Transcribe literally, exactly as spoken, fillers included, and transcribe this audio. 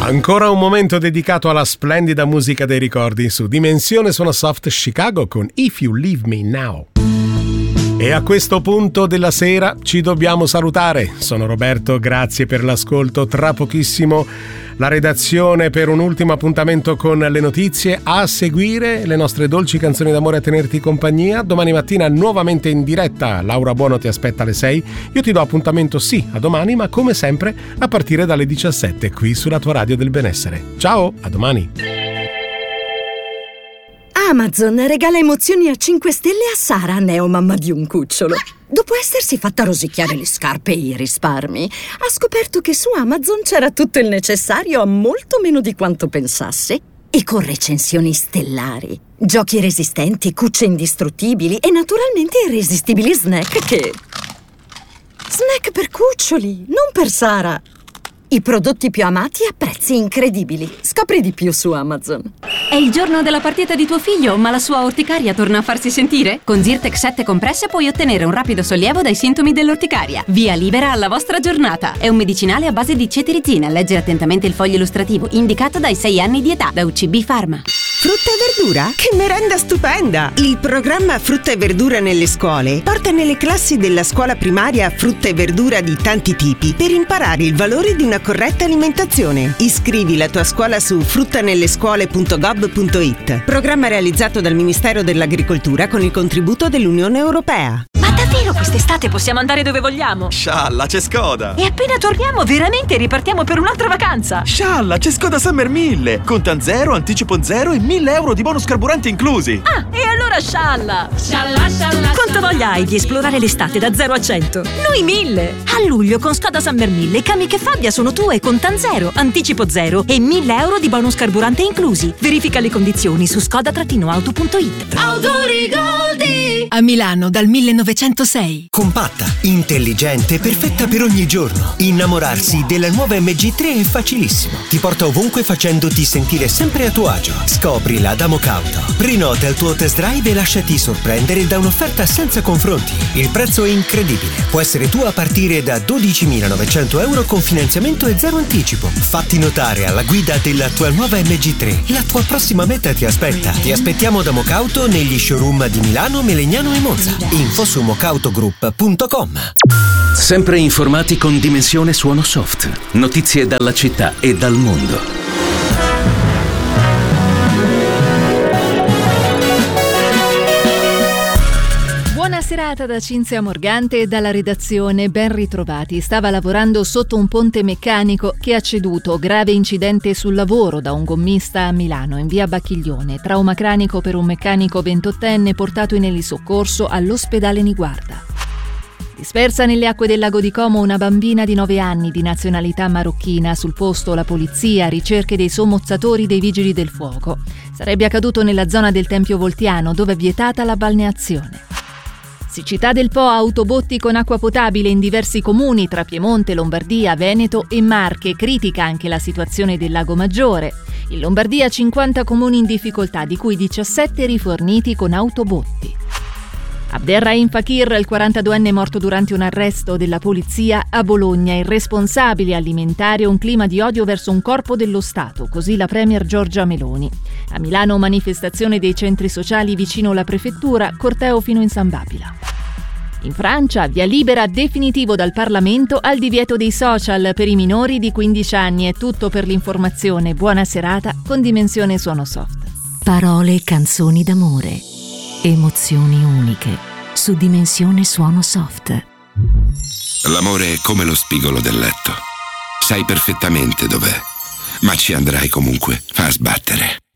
Ancora un momento dedicato alla splendida musica dei ricordi su Dimensione Suono Soft Chicago con If You Leave Me Now. E a questo punto della sera ci dobbiamo salutare. Sono Roberto, grazie per l'ascolto. Tra pochissimo la redazione per un ultimo appuntamento con le notizie. A seguire le nostre dolci canzoni d'amore a tenerti compagnia. Domani mattina nuovamente in diretta. Laura Buono ti aspetta alle sei. Io ti do appuntamento sì a domani, ma come sempre a partire dalle diciassette qui sulla tua radio del benessere. Ciao, a domani. Amazon regala emozioni a cinque stelle a Sara, neomamma di un cucciolo. Dopo essersi fatta rosicchiare le scarpe e i risparmi, ha scoperto che su Amazon c'era tutto il necessario a molto meno di quanto pensasse e con recensioni stellari, giochi resistenti, cucce indistruttibili e naturalmente irresistibili snack che... Snack per cuccioli, non per Sara. I prodotti più amati a prezzi incredibili. Scopri di più su Amazon. È il giorno della partita di tuo figlio, ma la sua orticaria torna a farsi sentire? Con Zyrtec sette compresse puoi ottenere un rapido sollievo dai sintomi dell'orticaria. Via libera alla vostra giornata. È un medicinale a base di cetirizina. Leggere attentamente il foglio illustrativo, indicato dai sei anni di età, da U C B Pharma. Frutta e verdura? Che merenda stupenda! Il programma Frutta e Verdura nelle scuole porta nelle classi della scuola primaria frutta e verdura di tanti tipi per imparare il valore di una corretta alimentazione. Iscrivi la tua scuola su fruttanellescuole punto gov punto it. Programma realizzato dal Ministero dell'Agricoltura con il contributo dell'Unione Europea. Ma davvero quest'estate possiamo andare dove vogliamo? Scialla, c'è Skoda! E appena torniamo veramente ripartiamo per un'altra vacanza! Scialla, c'è Skoda Summer mille! Contan zero, anticipo zero e mille euro di bonus carburante inclusi! Ah, e allora scialla! Scialla, scialla! Quanto voglia hai di esplorare l'estate da zero a cento? Noi mille! A luglio con Skoda Summer mille, Kamiq e Fabia sono tue, contan zero, anticipo zero e mille euro di bonus carburante inclusi. Verifica le condizioni su skoda auto punto it. Autorigoldi! A Milano dal millenovecentosei. Compatta, intelligente, perfetta per ogni giorno. Innamorarsi della nuova M G tre è facilissimo. Ti porta ovunque facendoti sentire sempre a tuo agio. Scoprila da Mocauto. Prenota il tuo test drive e lasciati sorprendere da un'offerta senza confronti. Il prezzo è incredibile. Può essere tuo a partire da dodicimilanovecento euro con finanziamento e zero anticipo. Fatti notare alla guida della tua nuova M G tre. La tua prossima meta ti aspetta. Ti aspettiamo da Mocauto negli showroom di Milano, Melegnano e Monza. Info su mocautogroup punto com. Sempre informati con Dimensione Suono Soft. Notizie dalla città e dal mondo. Buona serata da Cinzia Morgante e dalla redazione, ben ritrovati. Stava lavorando sotto un ponte meccanico che ha ceduto. Grave incidente sul lavoro da un gommista a Milano, in via Bacchiglione. Trauma cranico per un meccanico ventottenne portato in elisoccorso all'ospedale Niguarda. Dispersa nelle acque del lago di Como una bambina di nove anni di nazionalità marocchina. Sul posto la polizia, ricerche dei sommozzatori dei vigili del fuoco. Sarebbe accaduto nella zona del Tempio Voltiano, dove è vietata la balneazione. Siccità del Po, autobotti con acqua potabile in diversi comuni tra Piemonte, Lombardia, Veneto e Marche. Critica anche la situazione del Lago Maggiore. In Lombardia cinquanta comuni in difficoltà, di cui diciassette riforniti con autobotti. Abderrahim Fakir, il quarantaduenne morto durante un arresto della polizia a Bologna. Il responsabile alimentare un clima di odio verso un corpo dello Stato, così la premier Giorgia Meloni. A Milano manifestazione dei centri sociali vicino alla prefettura, corteo fino in San Babila. In Francia, via libera definitivo dal Parlamento al divieto dei social per i minori di quindici anni. È tutto per l'informazione. Buona serata con Dimensione Suono Soft. Parole e canzoni d'amore. Emozioni uniche su Dimensione Suono Soft. L'amore è come lo spigolo del letto. Sai perfettamente dov'è, ma ci andrai comunque a sbattere.